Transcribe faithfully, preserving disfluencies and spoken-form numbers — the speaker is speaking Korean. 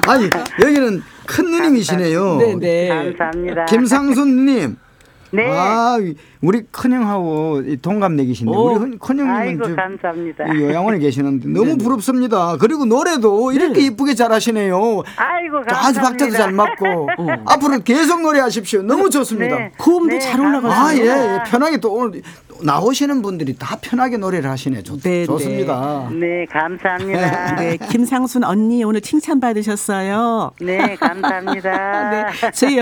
아니 여기는 큰 누님이시네요. 네네. 감사합니다. 김상순 누님. 네. 아, 우리 큰형하고 동갑내기신데 오. 우리 큰형님은 아이고 저 감사합니다. 요양원에 계시는데 너무 부럽습니다. 그리고 노래도 이렇게 이쁘게 잘하시네요. 아이고 감사합니다. 아주 박자도 잘 맞고 앞으로 계속 노래하십시오. 너무 좋습니다. 네. 고음도 네, 잘 올라가요. 아, 예, 감사합니다. 예, 편하게 또 오늘 나오시는 분들이 다 편하게 노래를 하시네. 좋, 네, 좋습니다. 네 감사합니다. 네, 김상순 언니 오늘 칭찬 받으셨어요. 네 감사합니다. 네, 저희